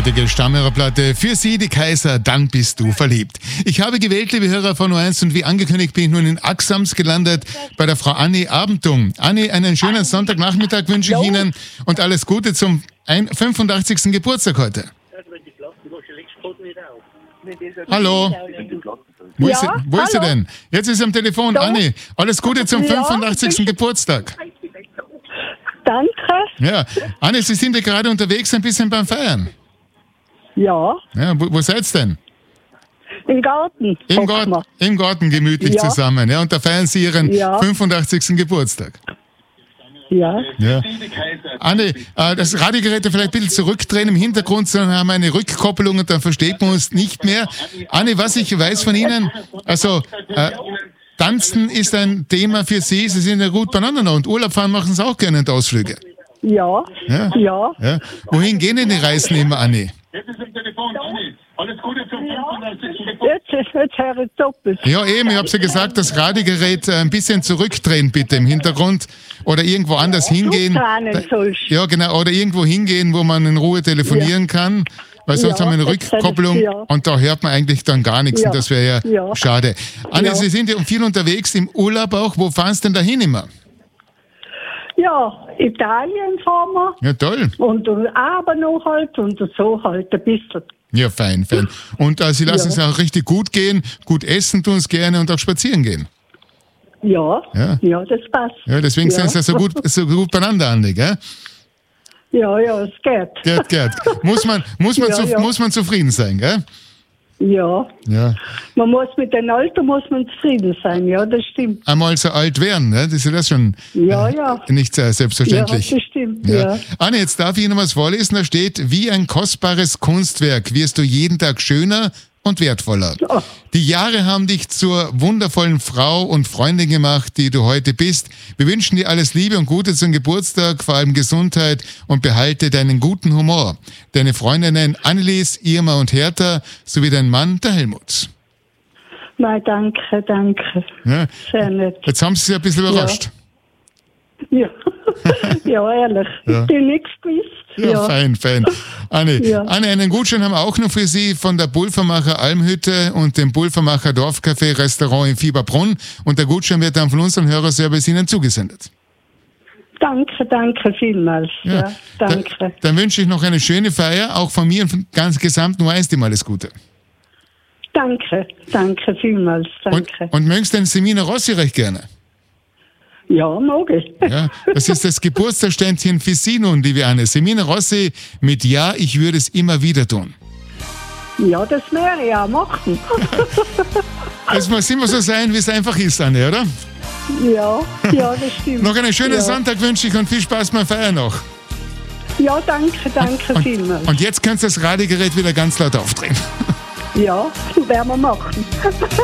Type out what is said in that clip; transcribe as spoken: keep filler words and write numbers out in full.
heutige Stammhörerplatte. Für Sie, die Kaiser, dann bist du verliebt. Ich habe gewählt, liebe Hörer von O eins, und wie angekündigt bin ich nun in Axams gelandet bei der Frau Anni Abendung. Anni, einen schönen Sonntagnachmittag wünsche ich Ihnen und alles Gute zum fünfundachtzigsten Geburtstag heute. Hallo. Wo, ist, sie, wo ist sie denn? Jetzt ist sie am Telefon. So. Anni, alles Gute zum ja, fünfundachtzigsten Geburtstag. Danke. Ja, Anni, Sie sind ja gerade unterwegs ein bisschen beim Feiern. Ja. Ja, wo, wo seid ihr denn? Im Garten. Im, Garten, Im Garten gemütlich ja. zusammen. Ja, und da feiern Sie Ihren ja. fünfundachtzigsten Geburtstag. Ja. ja. Anni, äh, das Radiogerät vielleicht ein bisschen zurückdrehen im Hintergrund, sondern haben eine Rückkopplung und dann versteht man uns nicht mehr. Anni, was ich weiß von Ihnen, also äh, Tanzen ist ein Thema für Sie, Sie sind ja gut beieinander und Urlaub fahren machen Sie auch gerne und Ausflüge. Ja. Ja. ja. ja. Wohin gehen denn die Reisen immer, Anni? Jetzt ist im Telefon, Anni. Alles Gute zum fünfundachtzigsten Jetzt, jetzt höre ich doppelt. Ja, eben, ich habe ja gesagt, das Radiogerät ein bisschen zurückdrehen bitte im Hintergrund oder irgendwo anders hingehen. Da, ja, genau, oder irgendwo hingehen, wo man in Ruhe telefonieren ja. kann, weil sonst ja, haben wir eine Rückkopplung ja. und da hört man eigentlich dann gar nichts ja. und das wäre ja, ja schade. Anni, ja. Sie sind ja viel unterwegs im Urlaub auch. Wo fahren Sie denn dahin immer? Ja, Italien fahren wir. Ja, toll. Und aber noch halt und so halt ein bisschen. Ja, fein, fein. Und äh, Sie lassen ja. es auch richtig gut gehen, gut essen tun es gerne und auch spazieren gehen. Ja, ja, ja das passt. Ja, deswegen ja. sind Sie so gut, so gut beieinander, Anni, gell? Ja, ja, es geht. Geht, geht. Muss man, muss man, ja, zu, ja. muss man zufrieden sein, gell? Ja. ja. Man muss mit dem Alter muss man zufrieden sein, ja, das stimmt. Einmal so alt werden, ne? Das ist ja das schon ja, äh, ja. nicht sehr selbstverständlich. Ja, das stimmt, ja. ja. Anni, jetzt darf ich Ihnen was vorlesen. Da steht, wie ein kostbares Kunstwerk wirst du jeden Tag schöner und wertvoller. Oh. Die Jahre haben dich zur wundervollen Frau und Freundin gemacht, die du heute bist. Wir wünschen dir alles Liebe und Gute zum Geburtstag, vor allem Gesundheit, und behalte deinen guten Humor. Deine Freundinnen Annelies, Irma und Hertha sowie dein Mann, der Helmut. Nein, danke, danke. Ja. Sehr nett. Jetzt haben Sie sich ein bisschen überrascht. Ja, ja ehrlich. Ja. Ich bin nichts gewusst. Ja, ja, fein, fein. Anni, ja. Anni, einen Gutschein haben wir auch noch für Sie von der Pulvermacher Almhütte und dem Pulvermacher Dorfcafé Restaurant in Fieberbrunn. Und der Gutschein wird dann von unseren Hörerservice Ihnen zugesendet. Danke, danke vielmals. Ja, ja danke. Da, dann wünsche ich noch eine schöne Feier, auch von mir und vom ganz gesamten O eins Team alles Gute. Danke, danke vielmals. Danke. Und, und mögst du den Semina Rossi recht gerne? Ja, mag ich. Ja, das ist das Geburtstagsständchen für Sie nun, liebe Anne. Semina Rossi mit Ja, ich würde es immer wieder tun. Ja, das wäre ja machen. Es muss immer so sein, wie es einfach ist, Anne, oder? Ja, ja, das stimmt. Noch einen schönen ja. Sonntag wünsche ich und viel Spaß beim Feiern noch. Ja, danke, danke und, vielmals. Und, und jetzt kannst du das Radiogerät wieder ganz laut aufdrehen. Ja, werden wir machen.